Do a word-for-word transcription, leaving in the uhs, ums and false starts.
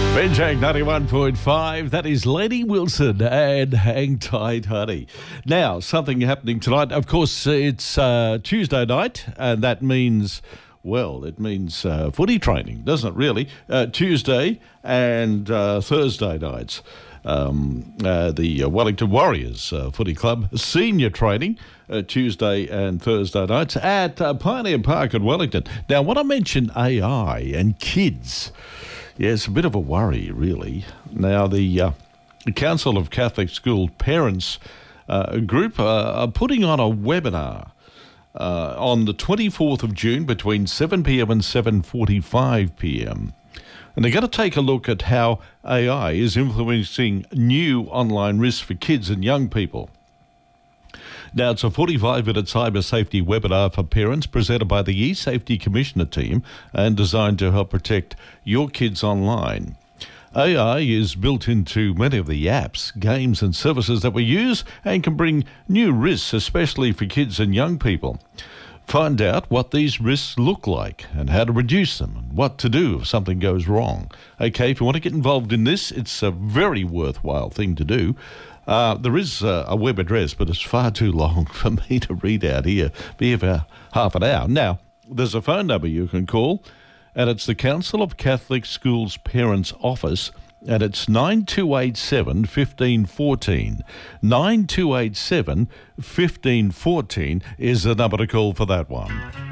Benjang ninety-one point five, that is Lady Wilson and Hang Tight Honey. Now, something happening tonight. Of course, it's uh, Tuesday night, and that means, well, it means uh, footy training, doesn't it really? Uh, Tuesday and uh, Thursday nights. Um, uh, the uh, Wellington Warriors uh, Footy Club senior training uh, Tuesday and Thursday nights at uh, Pioneer Park in Wellington. Now, when I mention A I and kids, yeah, it's a bit of a worry, really. Now, the, uh, the Council of Catholic School Parents uh, group uh, are putting on a webinar uh, on the twenty-fourth of June between seven p.m. and seven forty-five p.m. And they're going to take a look at how A I is influencing new online risks for kids and young people. Now, it's a forty-five minute cyber safety webinar for parents presented by the eSafety Commissioner team and designed to help protect your kids online. A I is built into many of the apps, games and services that we use and can bring new risks, especially for kids and young people. Find out what these risks look like and how to reduce them and what to do if something goes wrong. Okay, if you want to get involved in this, it's a very worthwhile thing to do. Uh, there is uh, a web address, but it's far too long for me to read out here. Be here for half an hour. Now, there's a phone number you can call, and it's the Council of Catholic Schools Parents Office, and it's nine two eight seven, one five one four. nine two eight seven, one five one four is the number to call for that one.